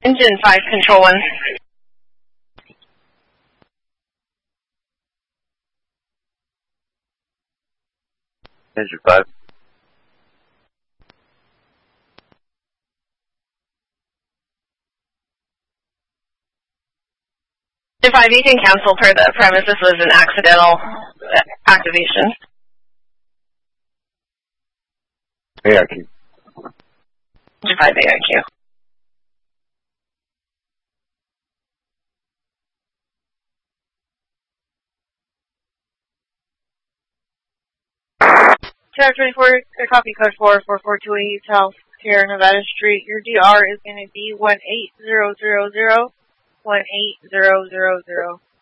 Engine 5, Control 1. Engine 5. Engine 5, you can cancel per the premise. This was an accidental activation. AIQ. Engine 5, AIQ. Tower 24, copy code 4442 South Sierra Nevada Street. Your DR is going to be 18000. 18000.